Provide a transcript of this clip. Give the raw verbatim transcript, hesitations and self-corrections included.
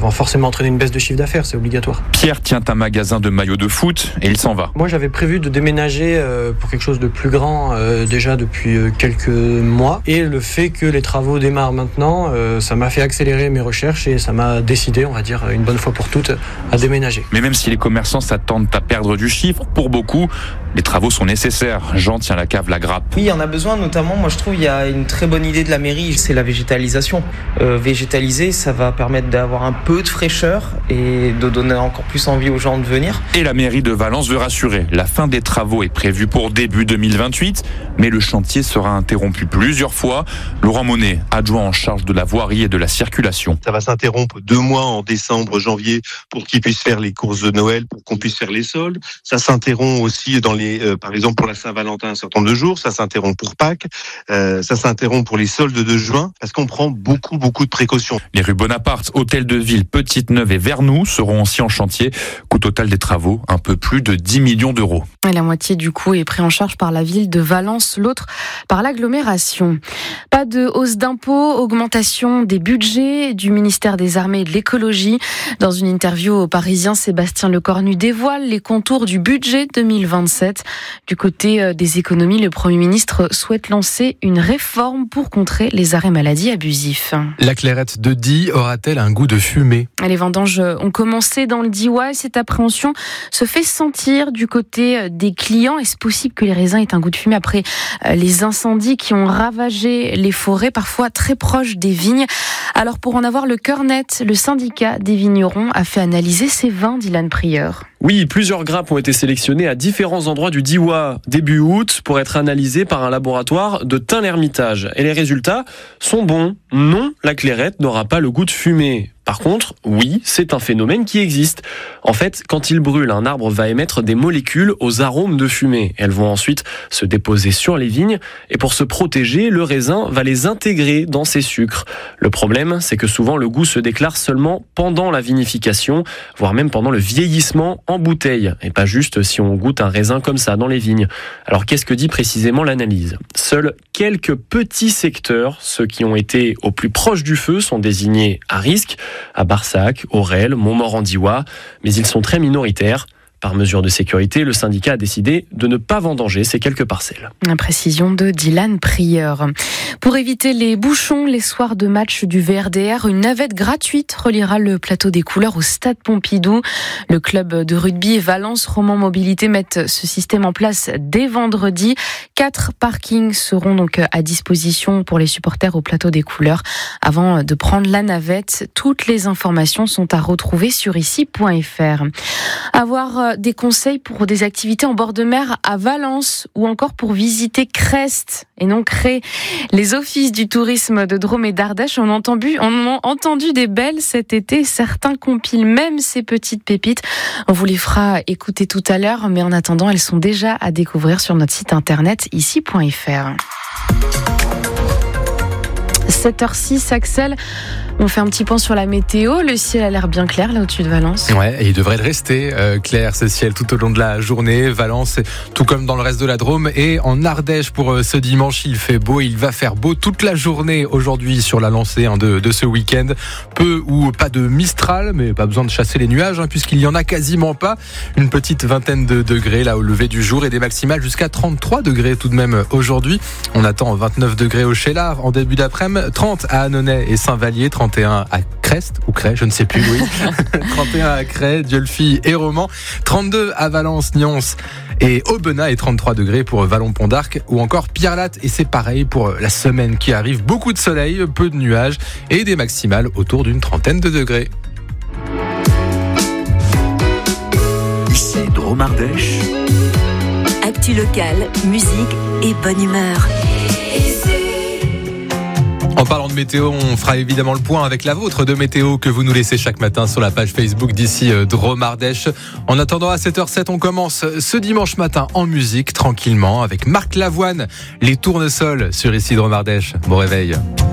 va forcément entraîner une baisse de chiffre d'affaires, c'est obligatoire. Pierre tient un magasin de maillots de foot et il s'en va. Moi, j'avais prévu de déménager pour quelque chose de plus grand euh, déjà depuis quelques mois. Et le fait que les travaux démarrent maintenant, euh, ça m'a fait accélérer mes recherches et ça m'a décidé, on va dire, une bonne fois pour toutes, à déménager. Mais même si les commerçants s'attendent à perdre du chiffre, pour beaucoup, les travaux sont nécessaires. Jean tient la cave La Grappe. Oui, il y en a besoin, notamment, moi je trouve, il y a une très bonne idée de la mairie, c'est la végétalisation. Euh, végétaliser, ça va permettre d'avoir un peu de fraîcheur et de donner encore plus envie aux gens de venir. Et la mairie de Valence veut rassurer. La fin des travaux est prévue pour début deux mille vingt-huit, mais le chantier sera interrompu plusieurs fois. Laurent Monet, adjoint en charge de la voirie et de la circulation. Ça va s'interrompre deux mois en décembre, janvier, pour qu'ils puissent faire les courses de Noël, pour qu'on puisse faire les soldes. Ça s'interrompt aussi dans les, euh, par exemple pour la Saint-Valentin un certain nombre de jours. Ça s'interrompt pour Pâques. Euh, ça s'interrompt pour les soldes de juin, parce qu'on prend beaucoup, beaucoup de précautions. Les rues Bonaparte, Hôtel de Ville, Petite-Neuve et Vernoux seront aussi en chantier. Coût total des travaux, un peu plus de dix millions d'euros. Et la moitié du coût est pris en charge par la ville de Valence, l'autre par l'agglomération. Pas de hausse d'impôts, augmentation des budgets du ministère des Armées et de l'Écologie. Dans une interview aux Parisiens, Sébastien Lecornu dévoile les contours du budget deux mille vingt-sept. Du côté des économies, le Premier ministre souhaite lancer une réforme pour contrer les arrêts maladie abusifs. La clairette de Die aura-t-elle un goût de fumée ? Les vendanges ont commencé dans le Diois et cette appréhension se fait sentir du côté des clients. Est-ce possible que les raisins aient un goût de fumée après les incendies qui ont ravagé les forêts, parfois très proches des vignes? Alors pour en avoir le cœur net, le syndicat des vignerons a fait analyser ces vins, Dylan Prieur. Oui, plusieurs grappes ont été sélectionnées à différents endroits du Diois début août pour être analysées par un laboratoire de Tain-l'Hermitage. Et les résultats sont bons. Non, la clairette n'aura pas le goût de fumée. Par contre, oui, c'est un phénomène qui existe. En fait, quand il brûle, un arbre va émettre des molécules aux arômes de fumée. Elles vont ensuite se déposer sur les vignes et pour se protéger, le raisin va les intégrer dans ses sucres. Le problème, c'est que souvent le goût se déclare seulement pendant la vinification, voire même pendant le vieillissement en bouteille, et pas juste si on goûte un raisin comme ça dans les vignes. Alors qu'est-ce que dit précisément l'analyse ? Seuls quelques petits secteurs, ceux qui ont été au plus proche du feu, sont désignés à risque, à Barsac, Aurel, Montmort-en-Diois, mais ils sont très minoritaires. Par mesure de sécurité, le syndicat a décidé de ne pas vendanger ces quelques parcelles. La précision de Dylan Prieur. Pour éviter les bouchons les soirs de match du V R D R, une navette gratuite reliera le plateau des Couleurs au stade Pompidou. Le club de rugby et Valence Roman Mobilité mettent ce système en place dès vendredi. Quatre parkings seront donc à disposition pour les supporters au plateau des Couleurs. Avant de prendre la navette, toutes les informations sont à retrouver sur ici point f r. Avoir des conseils pour des activités en bord de mer à Valence ou encore pour visiter Crest et non Cré. Les offices du tourisme de Drôme et d'Ardèche ont entendu, ont entendu des belles cet été. Certains compilent même ces petites pépites. On vous les fera écouter tout à l'heure, mais en attendant, elles sont déjà à découvrir sur notre site internet ici point f r. sept heures six, Axel. On fait un petit point sur la météo. Le ciel a l'air bien clair là au-dessus de Valence. Ouais, et il devrait le rester euh, clair ce ciel tout au long de la journée. Valence, tout comme dans le reste de la Drôme et en Ardèche pour euh, ce dimanche, il fait beau. Il va faire beau toute la journée aujourd'hui sur la lancée hein, de, de ce week-end. Peu ou pas de Mistral, mais pas besoin de chasser les nuages hein, puisqu'il y en a quasiment pas. Une petite vingtaine de degrés là au lever du jour et des maximales jusqu'à trente-trois degrés tout de même aujourd'hui. On attend vingt-neuf degrés au Cheylard en début d'après-midi, trente à Annonay et Saint-Vallier, trente et un à Crest ou Cray, je ne sais plus, oui. trente et un à Cray, Dieulefit et Romans, trente-deux à Valence, Nyons et Aubenas et trente-trois degrés pour Vallon-Pont d'Arc ou encore Pierrelatte. Et c'est pareil pour la semaine qui arrive. Beaucoup de soleil, peu de nuages et des maximales autour d'une trentaine de degrés. Ici Drôme Ardèche. Actu locale, musique et bonne humeur. En parlant de météo, on fera évidemment le point avec la vôtre de météo que vous nous laissez chaque matin sur la page Facebook d'ici Drôme Ardèche. En attendant, à sept heures sept, on commence ce dimanche matin en musique, tranquillement, avec Marc Lavoine, les Tournesols sur ici Drôme Ardèche. Bon réveil.